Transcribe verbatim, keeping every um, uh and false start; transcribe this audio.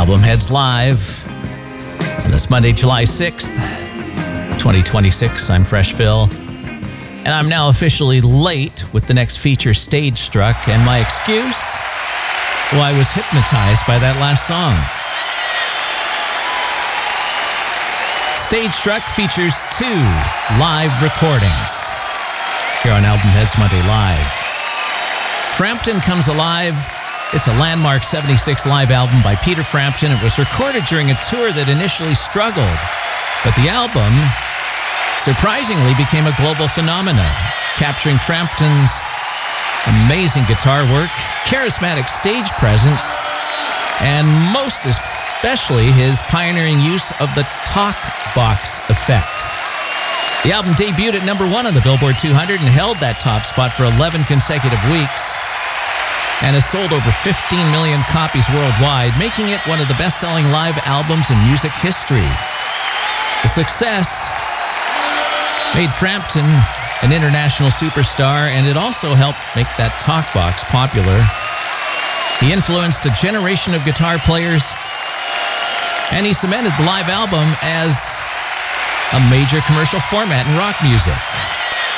Album Heads Live on this Monday, July sixth, twenty twenty-six. I'm Fresh Phil, and I'm now officially late with the next feature, Stage Struck, and my excuse? Well, I was hypnotized by that last song. Stage Struck features two live recordings here on Album Heads Monday Live. Frampton Comes Alive. It's a landmark seventy-six live album by Peter Frampton. It was recorded during a tour that initially struggled, but the album surprisingly became a global phenomenon, capturing Frampton's amazing guitar work, charismatic stage presence, and most especially his pioneering use of the talk box effect. The album debuted at number one on the Billboard two hundred and held that top spot for eleven consecutive weeks, and has sold over fifteen million copies worldwide, making it one of the best-selling live albums in music history. The success made Frampton an international superstar, and it also helped make that talk box popular. He influenced a generation of guitar players, and he cemented the live album as a major commercial format in rock music.